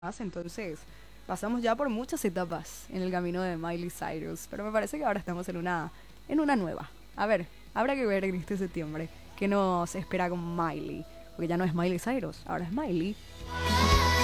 Entonces pasamos ya por muchas etapas en el camino de Miley Cyrus, pero me parece que ahora estamos en una nueva. A ver, habrá que ver en este septiembre qué nos espera con Miley, porque ya no es Miley Cyrus, ahora es Miley.